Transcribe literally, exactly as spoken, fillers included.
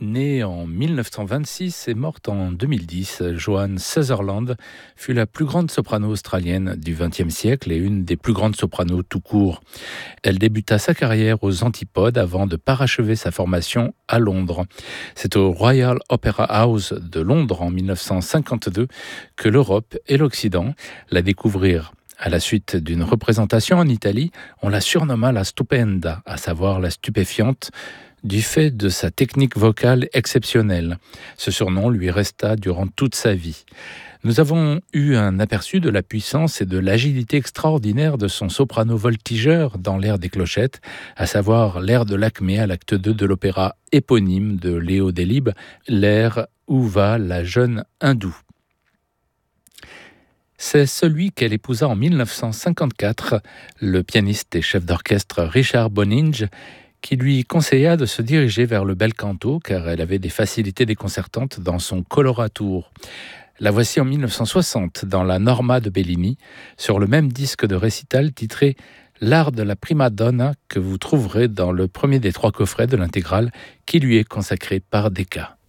Née en mille neuf cent vingt-six et morte en deux mille dix, Joan Sutherland fut la plus grande soprano australienne du vingtième siècle et une des plus grandes sopranos tout court. Elle débuta sa carrière aux Antipodes avant de parachever sa formation à Londres. C'est au Royal Opera House de Londres en mille neuf cent cinquante-deux que l'Europe et l'Occident la découvrirent. À la suite d'une représentation en Italie, on la surnomma la Stupenda, à savoir la stupéfiante, du fait de sa technique vocale exceptionnelle. Ce surnom lui resta durant toute sa vie. Nous avons eu un aperçu de la puissance et de l'agilité extraordinaire de son soprano voltigeur dans l'air des clochettes, à savoir l'air de l'Acmé à l'acte deux de l'opéra éponyme de Léo Delibes, l'air « Où va la jeune hindoue ». C'est celui qu'elle épousa en mille neuf cent cinquante-quatre, le pianiste et chef d'orchestre Richard Boninge, qui lui conseilla de se diriger vers le bel canto car elle avait des facilités déconcertantes dans son coloratour. La voici en mille neuf cent soixante dans la Norma de Bellini, sur le même disque de récital titré « L'art de la prima donna » que vous trouverez dans le premier des trois coffrets de l'intégrale qui lui est consacré par Decca.